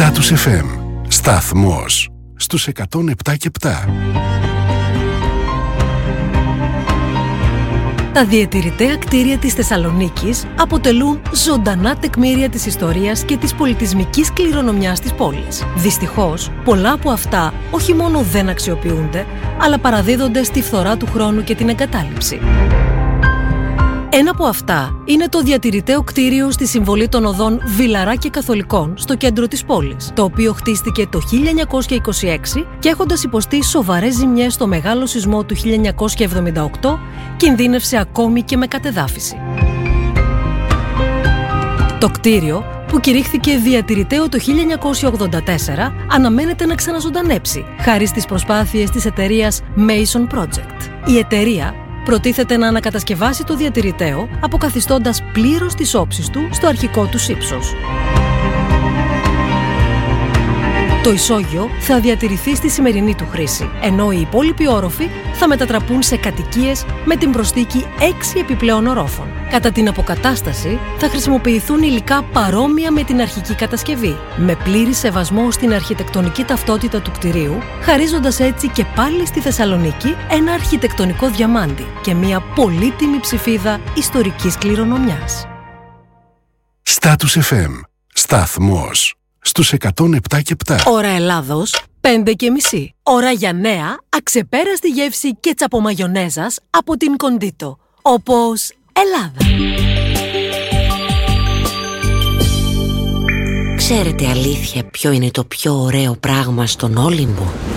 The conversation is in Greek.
Status FM. Σταθμός στους 107,7. Τα διατηρηταία κτίρια της Θεσσαλονίκης αποτελούν ζωντανά τεκμήρια της ιστορίας και της πολιτισμικής κληρονομιάς της πόλης. Δυστυχώς, πολλά από αυτά όχι μόνο δεν αξιοποιούνται, αλλά παραδίδονται στη φθορά του χρόνου και την εγκατάλειψη. Ένα από αυτά είναι το διατηρηταίο κτίριο στη συμβολή των οδών Βιλαρά και Καθολικών στο κέντρο της πόλης, το οποίο χτίστηκε το 1926 και έχοντας υποστεί σοβαρές ζημιές στο μεγάλο σεισμό του 1978, κινδύνευσε ακόμη και με κατεδάφιση. Το κτίριο, που κηρύχθηκε διατηρηταίο το 1984, αναμένεται να ξαναζωντανέψει, χάρη στις προσπάθειες της εταιρείας Mason Project. Η εταιρεία προτίθεται να ανακατασκευάσει το διατηρηταίο, αποκαθιστώντας πλήρως τις όψεις του στο αρχικό του ύψος. Το ισόγειο θα διατηρηθεί στη σημερινή του χρήση, ενώ οι υπόλοιποι όροφοι θα μετατραπούν σε κατοικίες με την προσθήκη 6 επιπλέον ορόφων. Κατά την αποκατάσταση θα χρησιμοποιηθούν υλικά παρόμοια με την αρχική κατασκευή, με πλήρη σεβασμό στην αρχιτεκτονική ταυτότητα του κτηρίου, χαρίζοντας έτσι και πάλι στη Θεσσαλονίκη ένα αρχιτεκτονικό διαμάντι και μια πολύτιμη ψηφίδα ιστορικής κληρονομιάς. Status FM. Σταθμός στους 107,7. Ώρα Ελλάδος, 5:30. Ώρα για νέα, αξεπέραστη γεύση κέτσαπο μαγιονέζας από την Κοντίτο. Όπως Ελλάδα. Ξέρετε αλήθεια ποιο είναι το πιο ωραίο πράγμα στον Όλυμπο?